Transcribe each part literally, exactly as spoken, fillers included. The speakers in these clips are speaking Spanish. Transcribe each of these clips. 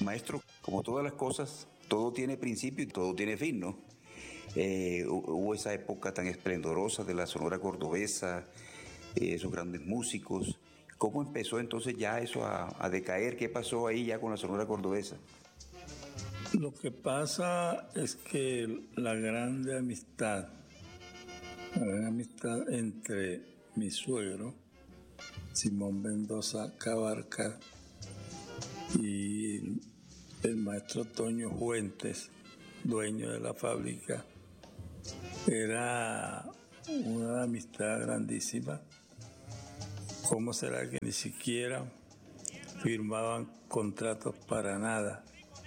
Maestro, como todas las cosas, todo tiene principio y todo tiene fin, ¿no? Eh, hubo esa época tan esplendorosa de la Sonora Cordobesa, eh, esos grandes músicos. ¿Cómo empezó entonces ya eso a, a decaer? ¿Qué pasó ahí ya con la Sonora Cordobesa? Lo que pasa es que la grande amistad, la gran amistad entre mi suegro, Simón Mendoza Cabarca, y el maestro Toño Fuentes, dueño de la fábrica, era una amistad grandísima. ¿Cómo será que ni siquiera firmaban contratos para nada?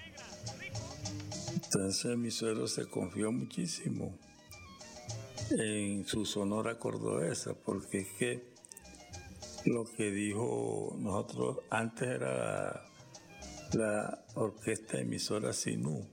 Entonces mi suegro se confió muchísimo en su Sonora Cordobesa, porque es que lo que dijo nosotros antes era la orquesta emisora Sinú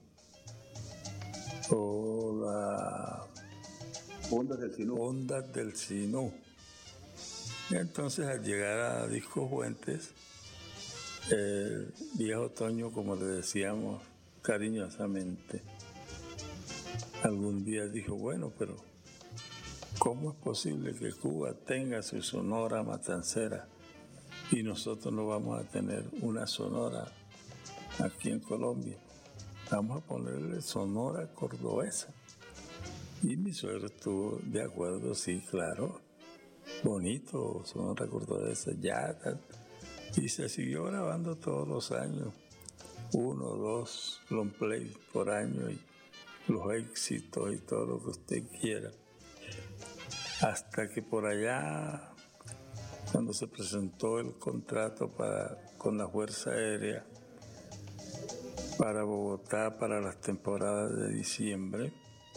o la Ondas del Sinú. Ondas del Sinú. Y entonces al llegar a Disco Fuentes, el viejo Toño, como le decíamos cariñosamente, algún día dijo, bueno, pero ¿cómo es posible que Cuba tenga su Sonora Matancera y nosotros no vamos a tener una Sonora aquí en Colombia? Vamos a ponerle Sonora Cordobesa. Y mi suegro estuvo de acuerdo, sí, claro, bonito, Sonora Cordobesa, ya. Y se siguió grabando todos los años, uno o dos long play por año, y los éxitos y todo lo que usted quiera. Hasta que por allá, cuando se presentó el contrato para, con la Fuerza Aérea para Bogotá para las temporadas de diciembre,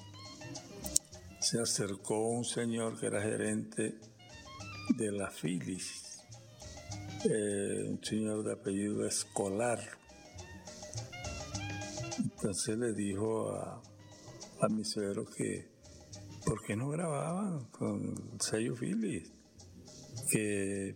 se acercó un señor que era gerente de la Philips, eh, un señor de apellido Escolar. Entonces le dijo a, a mi suegro que ¿por qué no grababan con el sello Philips? Que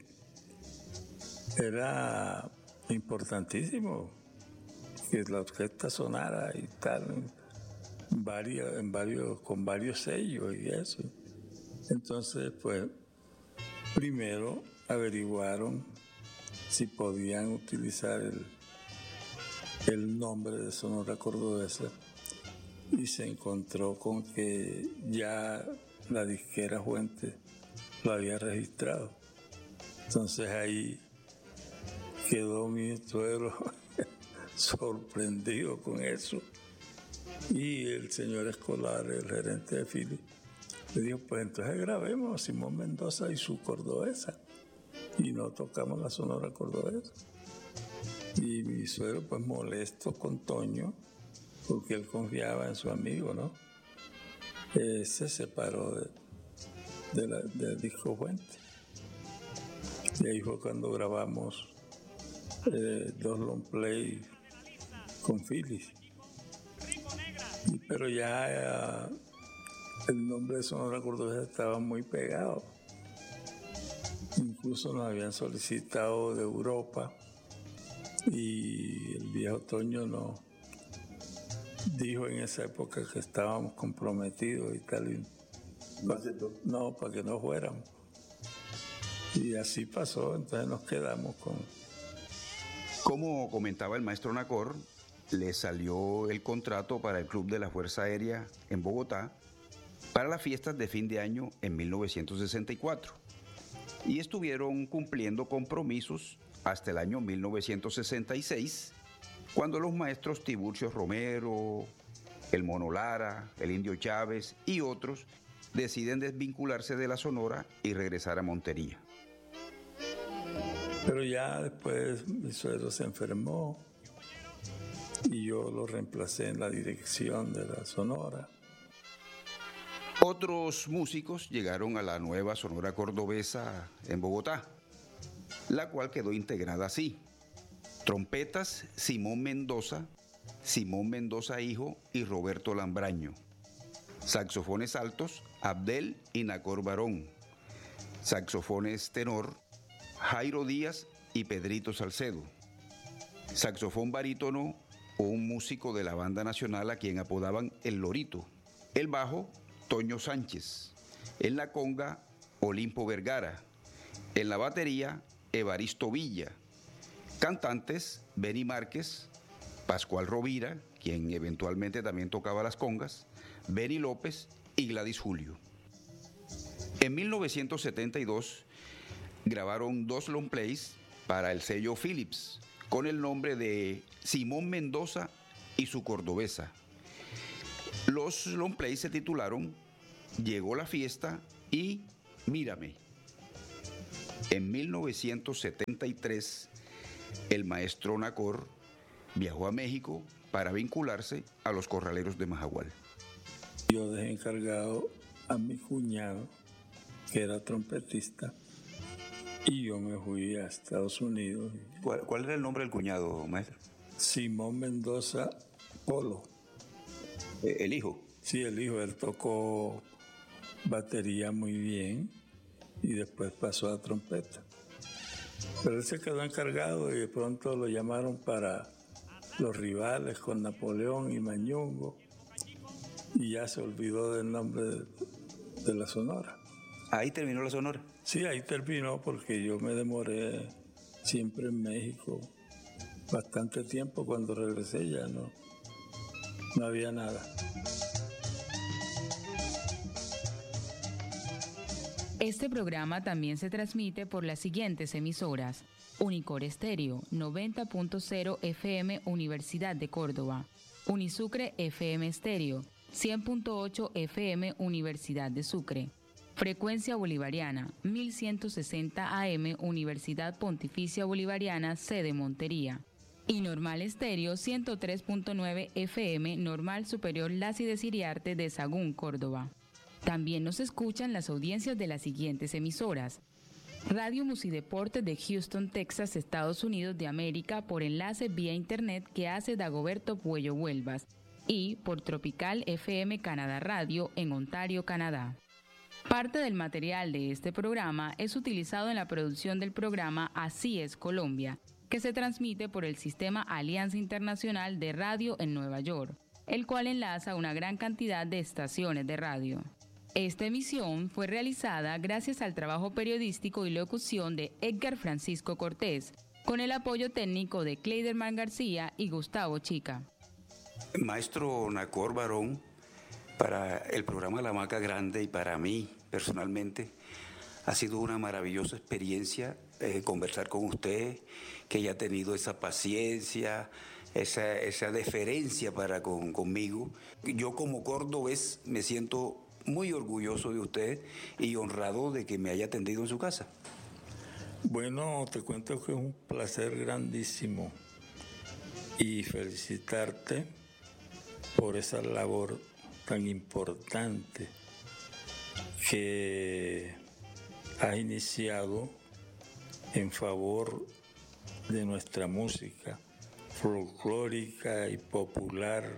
era importantísimo que la orquesta sonara y tal, en varios, en varios, con varios sellos y eso. Entonces, pues, primero averiguaron si podían utilizar el, el nombre de Sonora Cordobesa, y se encontró con que ya la disquera Fuentes lo había registrado. Entonces ahí quedó mi suegro sorprendido con eso. Y el señor Escolar, el gerente de Philips, le dijo, pues entonces grabemos a Simón Mendoza y su Cordobesa, y no tocamos la Sonora Cordobesa. Y mi suegro, pues molesto con Toño, porque él confiaba en su amigo, ¿no? Eh, se separó de, de, la, de Disco Fuentes. Y ahí fue cuando grabamos eh, dos long play con Philips. Y, pero ya eh, el nombre de Sonora Cordobesa estaba muy pegado. Incluso nos habían solicitado de Europa, y el viejo Toño no dijo en esa época que estábamos comprometidos y tal, y pa, no, para que no fuéramos. Y así pasó, entonces nos quedamos con... Como comentaba el maestro Nacor, le salió el contrato para el Club de la Fuerza Aérea en Bogotá para las fiestas de fin de año en mil novecientos sesenta y cuatro, y estuvieron cumpliendo compromisos hasta el año mil novecientos sesenta y seis, cuando los maestros Tiburcio Romero, el Mono Lara, el Indio Chávez y otros deciden desvincularse de la Sonora y regresar a Montería. Pero ya después mi suegro se enfermó y yo lo reemplacé en la dirección de la Sonora. Otros músicos llegaron a la nueva Sonora Cordobesa en Bogotá, la cual quedó integrada así: trompetas, Simón Mendoza, Simón Mendoza hijo y Roberto Lambraño; saxofones altos, Abdel y Nacor Barón; saxofones tenor, Jairo Díaz y Pedrito Salcedo; saxofón barítono, un músico de la banda nacional a quien apodaban El Lorito. El bajo, Toño Sánchez. En la conga, Olimpo Vergara. En la batería, Evaristo Villa. Cantantes, Benny Márquez, Pascual Rovira, quien eventualmente también tocaba las congas, Benny López y Gladys Julio. En mil novecientos setenta y dos grabaron dos long plays para el sello Philips con el nombre de Simón Mendoza y su Cordobesa. Los long plays se titularon Llegó la fiesta y Mírame. En mil novecientos setenta y tres, el maestro Nacor viajó a México para vincularse a los Corraleros de Majagual. Yo dejé encargado a mi cuñado, que era trompetista, y yo me fui a Estados Unidos. ¿Cuál, cuál era el nombre del cuñado, maestro? Simón Mendoza Polo. Eh, ¿El hijo? Sí, el hijo. Él tocó batería muy bien y después pasó a trompeta. Pero él se quedó encargado y de pronto lo llamaron para los rivales con Napoleón y Mañungo y ya se olvidó del nombre de, de la Sonora. ¿Ahí terminó la Sonora? Sí, ahí terminó porque yo me demoré siempre en México bastante tiempo. Cuando regresé ya no, no había nada. Este programa también se transmite por las siguientes emisoras: Unicor Estéreo, noventa punto cero F M Universidad de Córdoba; Unisucre F M Estéreo, cien punto ocho F M Universidad de Sucre; Frecuencia Bolivariana, mil ciento sesenta A M Universidad Pontificia Bolivariana, sede Montería; y Normal Estéreo, ciento tres punto nueve F M Normal Superior Lácides Iriarte de Sagún, Córdoba. También nos escuchan las audiencias de las siguientes emisoras: Radio Musideporte de Houston, Texas, Estados Unidos de América, por enlace vía internet que hace Dagoberto Puello Huelvas, y por Tropical F M Canadá Radio en Ontario, Canadá. Parte del material de este programa es utilizado en la producción del programa Así es Colombia, que se transmite por el sistema Alianza Internacional de Radio en Nueva York, el cual enlaza una gran cantidad de estaciones de radio. Esta emisión fue realizada gracias al trabajo periodístico y locución de Edgar Francisco Cortés, con el apoyo técnico de Cleiderman García y Gustavo Chica. Maestro Nacor Barón, para el programa La Hamaca Grande y para mí personalmente ha sido una maravillosa experiencia eh, conversar con usted, que haya tenido esa paciencia, esa, esa deferencia para con, conmigo. Yo como cordobés me siento muy orgulloso de usted y honrado de que me haya atendido en su casa. Bueno, te cuento que es un placer grandísimo y felicitarte por esa labor tan importante que has iniciado en favor de nuestra música folclórica y popular,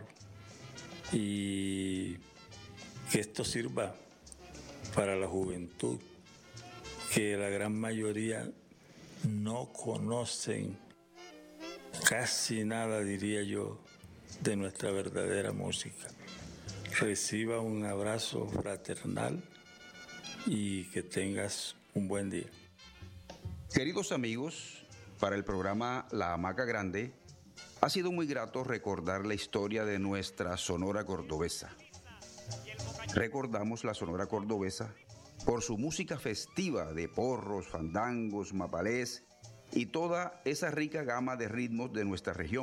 y que esto sirva para la juventud, que la gran mayoría no conocen casi nada, diría yo, de nuestra verdadera música. Reciba un abrazo fraternal y que tengas un buen día. Queridos amigos, para el programa La Hamaca Grande ha sido muy grato recordar la historia de nuestra Sonora Cordobesa. Recordamos la Sonora Cordobesa por su música festiva de porros, fandangos, mapalés y toda esa rica gama de ritmos de nuestra región.